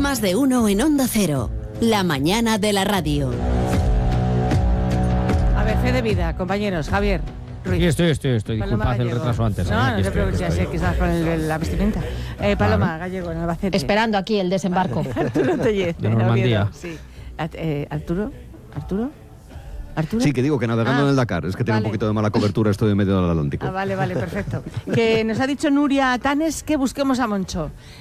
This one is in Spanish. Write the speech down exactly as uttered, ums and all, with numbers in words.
Más de uno en Onda Cero. La mañana de la radio. A ver, fe de vida, compañeros. Javier Ruiz. Sí, estoy, estoy, estoy. Paloma Disculpad el Gallego. retraso antes. No, ¿eh? no Aquí te estoy, preocupes, ya aquí sé estoy. que estás con el- la vestimenta. Eh, Paloma Claro. Gallego, en Albacete. Esperando aquí el desembarco. Arturo Tellez, De en Normandía. Oviedo, sí. At- eh, Arturo, Arturo, Arturo. Sí, que digo que navegando Ah, en el Dakar. Es que tiene vale. un poquito de mala cobertura, estoy en medio del Atlántico. Ah, vale, vale, perfecto. Que nos ha dicho Nuria Tanes que busquemos a Moncho.